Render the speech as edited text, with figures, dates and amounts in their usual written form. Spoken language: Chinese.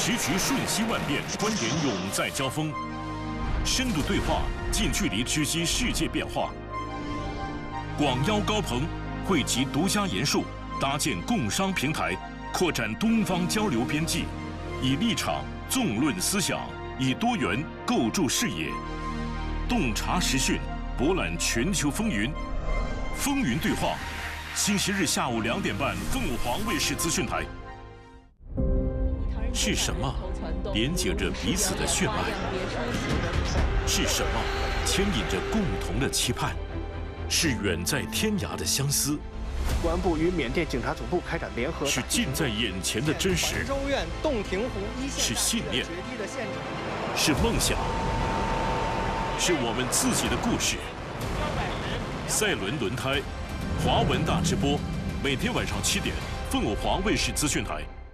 时局瞬息万变，观点永在交锋，深度对话，近距离直击世界变化。广邀高朋，汇集独家研述，搭建共商平台，扩展东方交流边际，以立场纵论思想，以多元构筑视野，洞察时讯，博览全球风云。风云对话，星期日下午2点半，凤凰卫视资讯台。是什么连接着彼此的血脉？是什么牵引着共同的期盼？是远在天涯的相思。 公安部与缅甸警察总部开展联合。 是近在眼前的真实。 州院洞庭湖一线。 是信念。是梦想。是我们自己的故事。赛轮轮胎，华文大直播，每天晚上7点，凤凰卫视资讯台。